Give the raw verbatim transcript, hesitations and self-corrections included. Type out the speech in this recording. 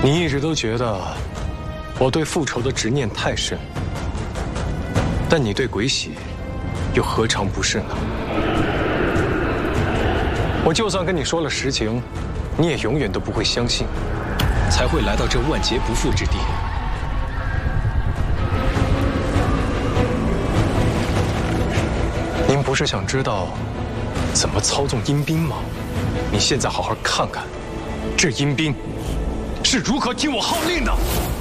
你一直都觉得我对复仇的执念太深，但你对鬼玺又何尝不是呢？我就算跟你说了实情，你也永远都不会相信，才会来到这万劫不复之地。您不是想知道怎么操纵阴兵吗？你现在好好看看，这阴兵是如何听我号令的。